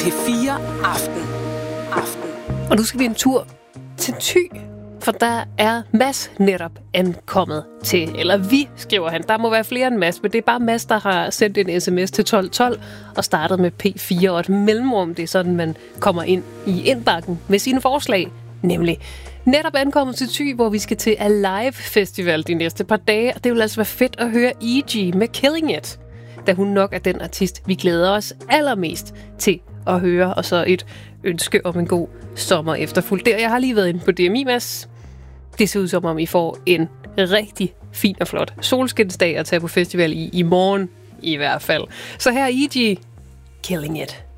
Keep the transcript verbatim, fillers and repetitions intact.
P fire Aften. Aften. Og nu skal vi en tur til Thy, for der er Mads netop ankommet til, eller vi, skriver han. Der må være flere end Mads, men det er bare Mads, der har sendt en sms til tolv tolv og startet med P fire og et mellemrum. Det er sådan, man kommer ind i indbakken med sine forslag, nemlig netop ankommet til Thy, hvor vi skal til Alive Festival de næste par dage, og det vil altså være fedt at høre E G med Killing It, da hun nok er den artist, vi glæder os allermest til at høre, og så et ønske om en god sommer efterfulgt. Der, jeg har lige været inde på D M I, Mads. Det ser ud som om, I får en rigtig fin og flot solskinsdag at tage på festival i, i morgen i hvert fald. Så her er E G, Killing It.